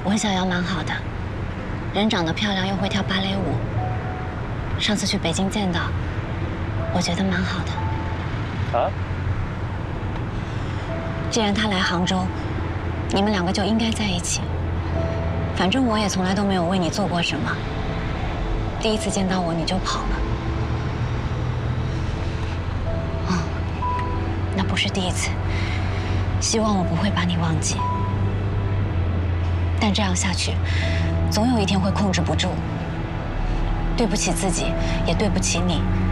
文小瑶蛮好的，人长得漂亮，又会跳芭蕾舞。上次去北京见到，我觉得蛮好的。 啊？ 既然他来杭州，你们两个就应该在一起。反正我也从来都没有为你做过什么。第一次见到我你就跑了。哦，那不是第一次。希望我不会把你忘记。但这样下去，总有一天会控制不住。对不起自己，也对不起你。